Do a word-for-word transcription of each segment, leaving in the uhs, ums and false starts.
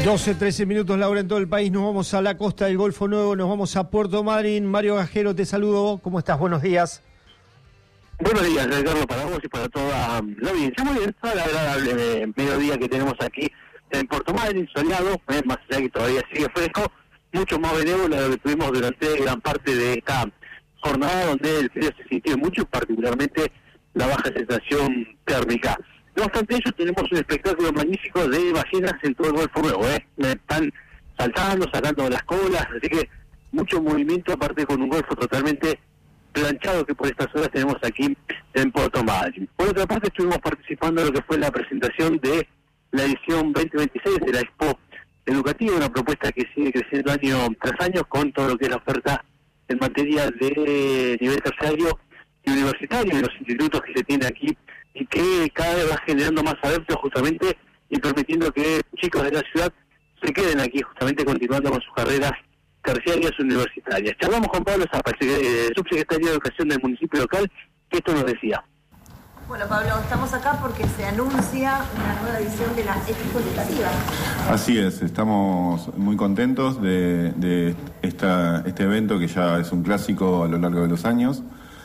doce, trece minutos, Laura, en todo el país. Nos vamos a la costa del Golfo Nuevo, nos vamos a Puerto Madryn. Mario Gajero, te saludo. ¿Cómo estás? Buenos días. Buenos días, Ricardo, para vos y para toda la audiencia. Muy bien, está el agradable eh, mediodía que tenemos aquí en Puerto Madryn, soleado, eh, más allá que todavía sigue fresco, mucho más benévolo de lo que tuvimos durante gran parte de esta jornada, donde el frío se sintió mucho, particularmente la baja sensación térmica. No obstante ello, tenemos un espectáculo magnífico de ballenas en todo el Golfo Nuevo, ¿eh? Están saltando, sacando las colas, así que mucho movimiento, aparte con un golfo totalmente planchado que por estas horas tenemos aquí en Puerto Madryn. Por otra parte, estuvimos participando en lo que fue la presentación de la edición veinte veintiséis de la Expo Educativa, una propuesta que sigue creciendo año tras año con todo lo que es la oferta en materia de nivel terciario y universitario y los institutos que se tiene aquí, y que cada vez va generando más adeptos justamente y permitiendo que chicos de la ciudad se queden aquí justamente continuando con sus carreras terciarias universitarias. Charlamos con Pablo Zapa, eh, subsecretario de Educación del municipio local, que esto nos decía. Bueno, Pablo, estamos acá porque se anuncia una nueva edición de la Expo Educativa. Así es, estamos muy contentos de, de esta, este evento que ya es un clásico a lo largo de los años,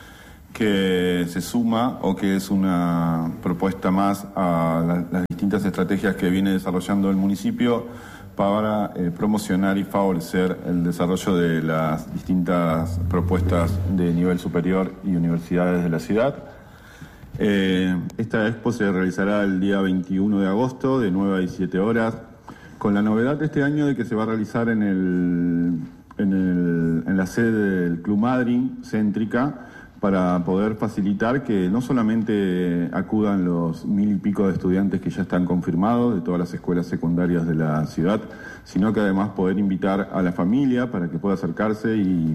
que se suma o que es una propuesta más a la, las distintas estrategias que viene desarrollando el municipio para eh, promocionar y favorecer el desarrollo de las distintas propuestas de nivel superior y universidades de la ciudad. Eh, esta expo se realizará el día veintiuno de agosto de nueve a diecisiete horas, con la novedad de este año de que se va a realizar en, el, en, el, en la sede del Club Madryn, céntrica, para poder facilitar que no solamente acudan los mil y pico de estudiantes que ya están confirmados de todas las escuelas secundarias de la ciudad, sino que además poder invitar a la familia para que pueda acercarse y,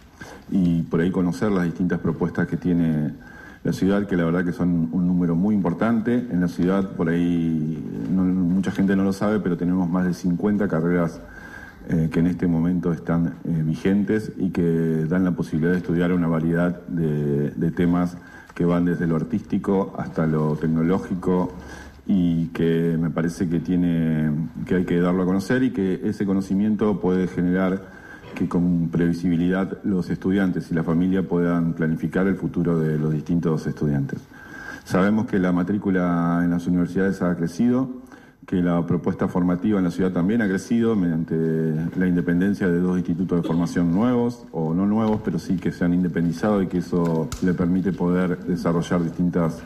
y por ahí conocer las distintas propuestas que tiene la ciudad, que la verdad que son un número muy importante. En la ciudad, por ahí no, mucha gente no lo sabe, pero tenemos más de cincuenta carreras Eh, que en este momento están eh, vigentes y que dan la posibilidad de estudiar una variedad de, de temas que van desde lo artístico hasta lo tecnológico, y que me parece que tiene que hay que darlo a conocer, y que ese conocimiento puede generar que con previsibilidad los estudiantes y la familia puedan planificar el futuro de los distintos estudiantes. Sabemos que la matrícula en las universidades ha crecido, que la propuesta formativa en la ciudad también ha crecido mediante la independencia de dos institutos de formación nuevos, o no nuevos, pero sí que se han independizado, y que eso le permite poder desarrollar distintas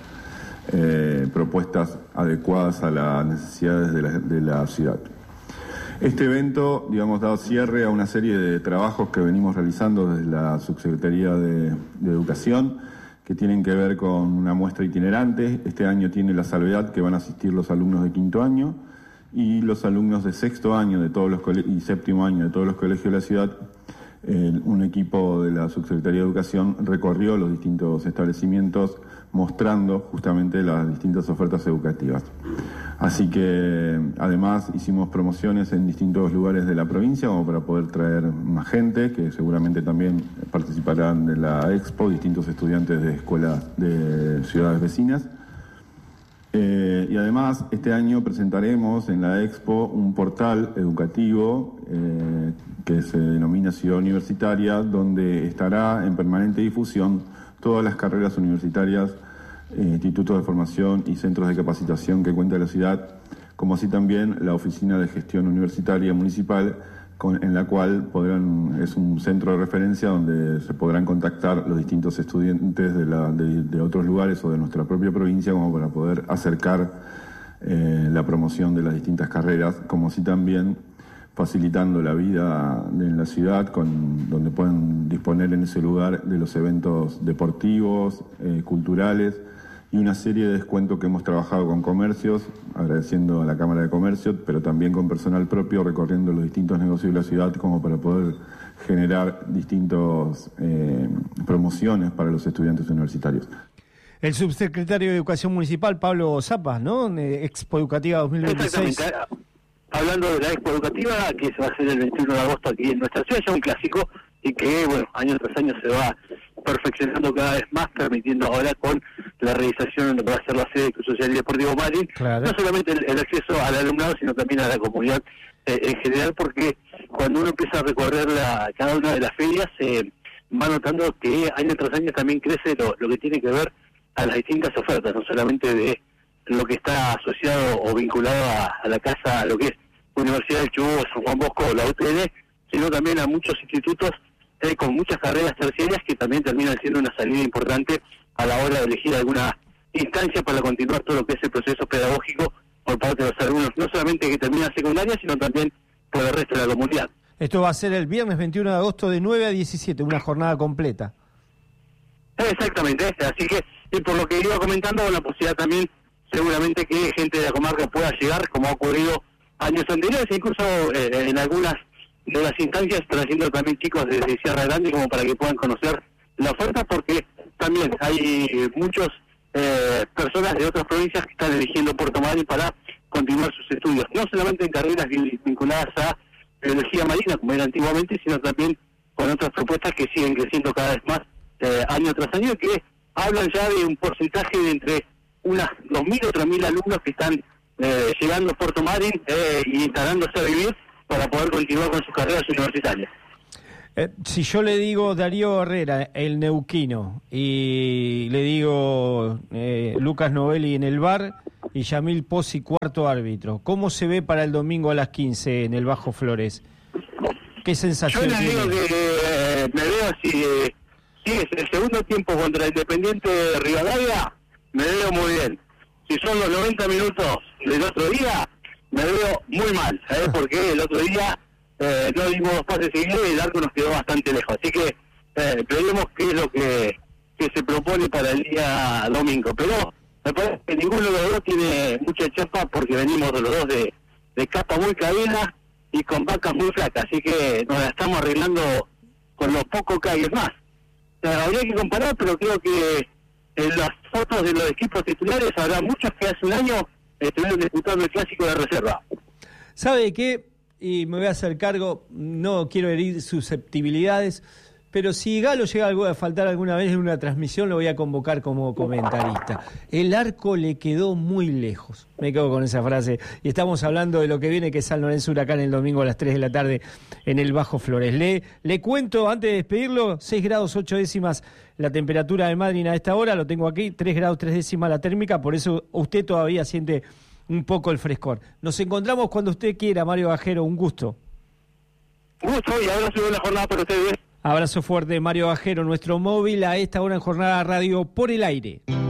eh, propuestas adecuadas a las necesidades de la, de la ciudad. Este evento, digamos, da cierre a una serie de trabajos que venimos realizando desde la Subsecretaría de, de Educación, que tienen que ver con una muestra itinerante. Este año tiene la salvedad que van a asistir los alumnos de quinto año y los alumnos de sexto año de todos los cole- y séptimo año de todos los colegios de la ciudad. Eh, un equipo de la Subsecretaría de Educación recorrió los distintos establecimientos mostrando justamente las distintas ofertas educativas. Así que además hicimos promociones en distintos lugares de la provincia como para poder traer más gente, que seguramente también participarán de la Expo, distintos estudiantes de escuelas de ciudades vecinas. Eh, y además este año presentaremos en la Expo un portal educativo eh, que se denomina Ciudad Universitaria, donde estará en permanente difusión todas las carreras universitarias, eh, institutos de formación y centros de capacitación que cuenta la ciudad, como así también la Oficina de Gestión Universitaria Municipal, con, en la cual podrán, es un centro de referencia donde se podrán contactar los distintos estudiantes de, la, de, de otros lugares o de nuestra propia provincia, como para poder acercar eh, la promoción de las distintas carreras, como así también facilitando la vida en la ciudad, con, donde pueden disponer en ese lugar de los eventos deportivos, eh, culturales, y una serie de descuentos que hemos trabajado con comercios, agradeciendo a la Cámara de Comercio, pero también con personal propio, recorriendo los distintos negocios de la ciudad, como para poder generar distintas eh, promociones para los estudiantes universitarios. El subsecretario de Educación Municipal, Pablo Zapa, ¿no? Expo Educativa dos mil veintiséis. Hablando de la Expo Educativa, que se va a hacer el veintiuno de agosto aquí en nuestra ciudad, ya un clásico, y que, bueno, año tras año se va perfeccionando cada vez más, permitiendo ahora con la realización de lo que va a ser la sede del Club Social y Deportivo Madryn, claro, no solamente el, el acceso al alumnado, sino también a la comunidad eh, en general, porque cuando uno empieza a recorrer la, cada una de las ferias, eh, va notando que año tras año también crece lo, lo que tiene que ver a las distintas ofertas, no solamente de lo que está asociado o vinculado a, a la casa, a lo que es Universidad del Chubut, San Juan Bosco o la U T N, sino también a muchos institutos eh, con muchas carreras terciarias que también terminan siendo una salida importante a la hora de elegir alguna instancia para continuar todo lo que es el proceso pedagógico por parte de los alumnos, no solamente que terminan secundaria, sino también por el resto de la comunidad. Esto va a ser el viernes veintiuno de agosto de nueve a diecisiete, una jornada completa. Exactamente, así que, y por lo que iba comentando, la posibilidad también seguramente que gente de la comarca pueda llegar, como ha ocurrido años anteriores, incluso eh, en algunas de las instancias, trayendo también chicos desde Sierra Grande como para que puedan conocer la oferta, porque también hay muchas eh, personas de otras provincias que están eligiendo Puerto Madryn para continuar sus estudios, no solamente en carreras vinculadas a biología marina, como era antiguamente, sino también con otras propuestas que siguen creciendo cada vez más eh, año tras año, que hablan ya de un porcentaje de entre unas dos mil o tres mil alumnos que están eh, llegando a Puerto Madryn eh, y instalándose a vivir para poder continuar con sus carreras universitarias. Eh, si yo le digo Darío Herrera, el neuquino, y le digo eh, Lucas Novelli en el bar y Yamil Pozzi cuarto árbitro, ¿cómo se ve para el domingo a las quince en el Bajo Flores? ¿Qué sensación tiene? Yo le tiene? digo que eh, me veo si, eh, si es el segundo tiempo contra Independiente de Rivadavia, me veo muy bien. Si son los noventa minutos del otro día, me veo muy mal, ¿sabes? Porque el otro día eh, no dimos dos pases seguidos y el arco nos quedó bastante lejos. Así que eh, veremos qué es lo que, que se propone para el día domingo. Pero me parece que ninguno de los dos tiene mucha chapa porque venimos de los dos de, de capa muy cadena y con vacas muy flacas. Así que nos la estamos arreglando con lo poco que hay. Es más, o sea, habría que comparar, pero creo que en las fotos de los equipos titulares habrá muchos que hace un año estuvieron disputando el clásico de reserva. ¿Sabe qué? Y me voy a hacer cargo, no quiero herir susceptibilidades, pero si Galo llega a faltar alguna vez en una transmisión, lo voy a convocar como comentarista. El arco le quedó muy lejos. Me quedo con esa frase. Y estamos hablando de lo que viene, que es San Lorenzo Huracán el domingo a las tres de la tarde en el Bajo Flores. Le, le cuento, antes de despedirlo, seis grados ocho décimas la temperatura de Madryn a esta hora. Lo tengo aquí, tres grados tres décimas la térmica. Por eso usted todavía siente un poco el frescor. Nos encontramos cuando usted quiera, Mario Gajero. Un gusto. Un gusto y ahora se ve la jornada para ustedes. Abrazo fuerte, Mario Gajero, nuestro móvil a esta hora en Jornada Radio por el Aire.